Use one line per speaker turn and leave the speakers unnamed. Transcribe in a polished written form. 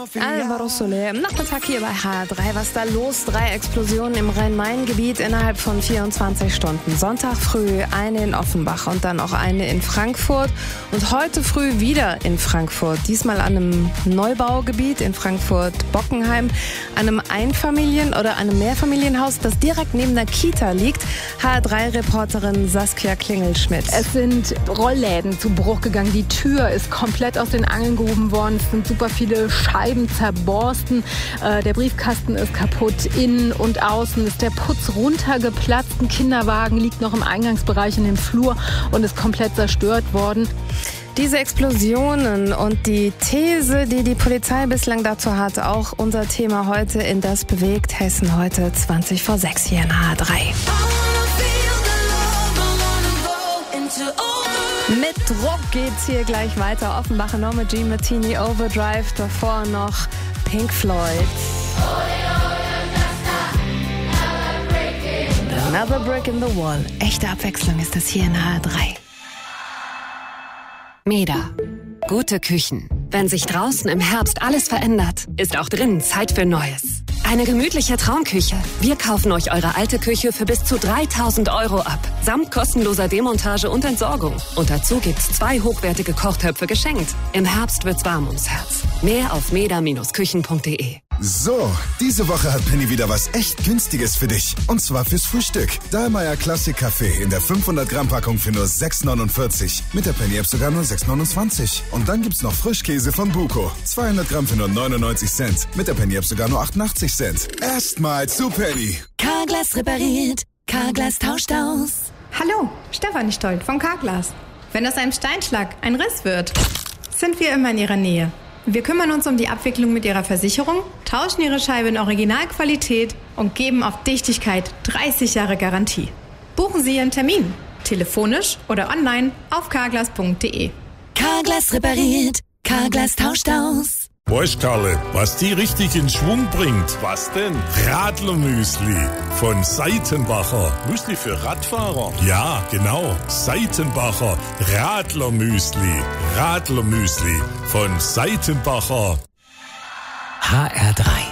Alvaro Soler im Nachmittag hier bei H3. Was da los? 3 Explosionen im Rhein-Main-Gebiet innerhalb von 24 Stunden. Sonntag früh eine in Offenbach und dann auch eine in Frankfurt. Und heute früh wieder in Frankfurt. Diesmal an einem Neubaugebiet in Frankfurt-Bockenheim. Einem Einfamilien- oder einem Mehrfamilienhaus, das direkt neben der Kita liegt. H3-Reporterin Saskia Klingel-Schmidt.
Es sind Rollläden zu Bruch gegangen. Die Tür ist komplett aus den Angeln gehoben worden. Es sind super viele Scheiben zerborsten. Der Briefkasten ist kaputt. Innen und außen ist der Putz runtergeplatzt. Ein Kinderwagen liegt noch im Eingangsbereich in dem Flur und ist komplett zerstört worden.
Diese Explosionen und die These, die die Polizei bislang dazu hat, auch unser Thema heute in Das bewegt Hessen heute 20 vor 6 hier in H3. Mit Druck geht's hier gleich weiter. Offenbach, Norma Jean Martini, Overdrive, davor noch Pink Floyd. Another Brick in the Wall. Echte Abwechslung ist das hier in H3.
Meda. Gute Küchen. Wenn sich draußen im Herbst alles verändert, ist auch drinnen Zeit für Neues. Eine gemütliche Traumküche. Wir kaufen euch eure alte Küche für bis zu 3.000 € ab. Samt kostenloser Demontage und Entsorgung. Und dazu gibt's 2 hochwertige Kochtöpfe geschenkt. Im Herbst wird's warm ums Herz. Mehr auf meda-küchen.de.
So, diese Woche hat Penny wieder was echt Günstiges für dich. Und zwar fürs Frühstück. Dahlmeier Classic Kaffee in der 500-Gramm-Packung für nur 6,49. Mit der Penny-App sogar nur 6,29. Und dann gibt's noch Frischkäse von Buko. 200 Gramm für nur 99 Cent. Mit der Penny-App sogar nur 88 Cent. Erstmal zu Penny.
Carglass repariert. Carglass tauscht aus.
Hallo, Stefanie Stolt von Carglass. Wenn aus einem Steinschlag ein Riss wird, sind wir immer in Ihrer Nähe. Wir kümmern uns um die Abwicklung mit Ihrer Versicherung, tauschen Ihre Scheibe in Originalqualität und geben auf Dichtigkeit 30 Jahre Garantie. Buchen Sie Ihren Termin, telefonisch oder online auf carglass.de.
Carglass repariert. Carglass tauscht aus.
Weißt Karle, was die richtig in Schwung bringt? Was denn? Radlermüsli von Seitenbacher. Müsli für Radfahrer? Ja, genau. Seitenbacher Radlermüsli. Radlermüsli von Seitenbacher.
HR3